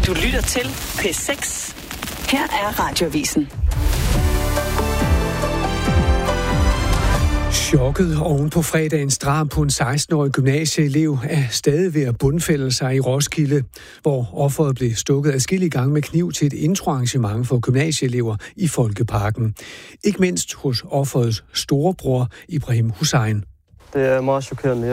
Du lytter til P6. Her er Radioavisen. Chokket oven på fredagens drab på en 16-årig gymnasieelev er stadig ved at bundfælde sig i Roskilde, hvor offeret blev stukket adskillige gange med kniv til et introarrangement for gymnasieelever i Folkeparken. Ikke mindst hos offerets storebror Ibrahim Hussein. Det er meget chokerende.